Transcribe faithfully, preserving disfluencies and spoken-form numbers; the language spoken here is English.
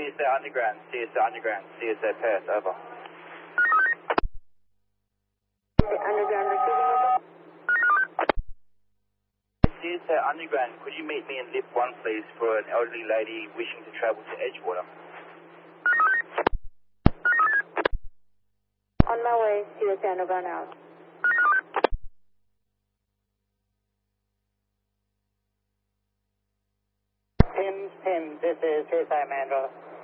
C S A Underground, C S A Underground, C S A Perth, over. Underground receiving. C S A Underground, could you meet me in lift one, please, for an elderly lady wishing to travel to Edgewater? On my way, C S A Underground out. Pim, Pim, this is C S I Mandra.